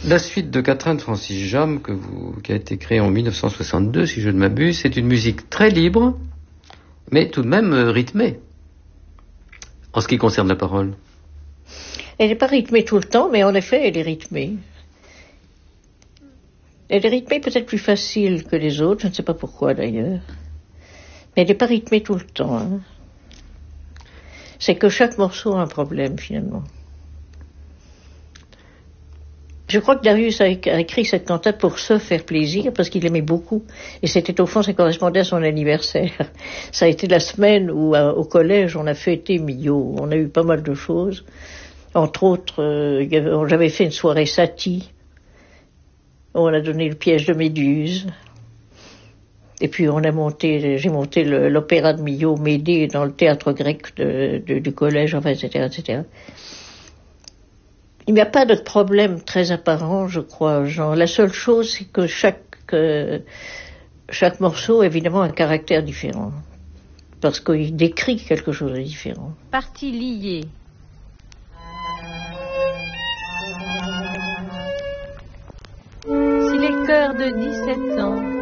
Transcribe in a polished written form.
La suite de Quatrain de Francis Jammes, qui a été créée en 1962, si je ne m'abuse, c'est une musique très libre, mais tout de même rythmée, en ce qui concerne la parole. Elle n'est pas rythmée tout le temps, mais en effet, elle est rythmée. Elle est rythmée peut-être plus facile que les autres, je ne sais pas pourquoi d'ailleurs. Mais elle n'est pas rythmée tout le temps. Hein. C'est que chaque morceau a un problème finalement. Je crois que Darius a écrit cette cantate pour se faire plaisir, parce qu'il aimait beaucoup. Et c'était au fond, ça correspondait à son anniversaire. Ça a été la semaine où, au collège, on a fêté Milhaud. On a eu pas mal de choses. Entre autres, j'avais fait une soirée Satie. On a donné le piège de Méduse. Et puis j'ai monté l'opéra de Milhaud, Médée, dans le théâtre grec du collège, enfin, etc., etc. Il n'y a pas de problème très apparent, je crois, Jean. La seule chose, c'est que chaque morceau, évidemment, a un caractère différent. Parce qu'il décrit quelque chose de différent. Partie liée. Si les cœurs de 17 ans